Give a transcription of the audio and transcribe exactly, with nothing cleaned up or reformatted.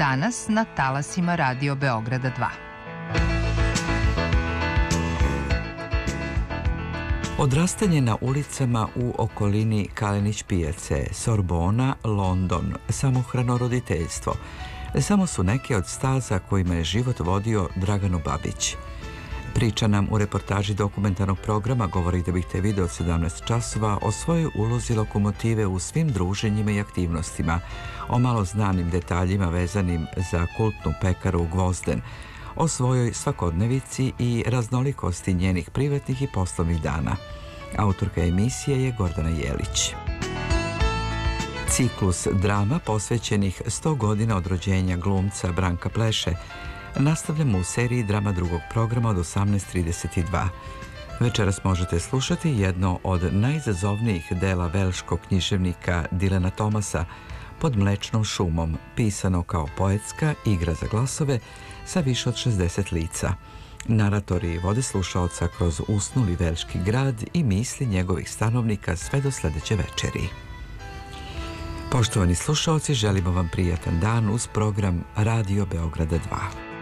danas na talasima Radio Beograda dva. Odrastanje na ulicama u okolini Kalenić pijace, Sorbona, London, samohrano roditeljstvo samo su neke od staza kojima je život vodio Draganu Babić. Priča nam u reportaži dokumentarnog programa Govori da bih te video od sedamnaest časova o svojoj ulozi lokomotive u svim druženjima i aktivnostima, o malo znanim detaljima vezanim za kultnu pekaru u Gvozden, o svojoj svakodnevici i raznolikosti njenih privatnih i poslovnih dana. Autorka emisije je Gordana Jelić. Ciklus drama posvećenih sto godina od rođenja glumca Branka Pleše nastavljamo u seriji drama drugog programa od osamnaest trideset dva. Večeras možete slušati jedno od najizazovnijih dela velškog književnika Dilana Thomasa, Pod mlečnom šumom, pisano kao poetska igra za glasove sa više od šezdeset lica. Naratori vode slušaoca kroz usnuli velški grad i misli njegovih stanovnika sve do sledeće večeri. Poštovani slušaoci, želimo vam prijatan dan uz program Radio Beograda dva.